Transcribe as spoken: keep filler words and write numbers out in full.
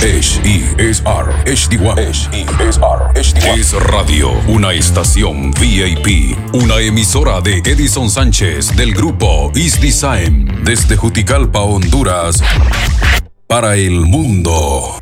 H E S R H D uno. H E S R H D uno. Es Radio, una estación V I P, una emisora de Edison Sánchez del grupo East Design, desde Juticalpa, Honduras, para el mundo.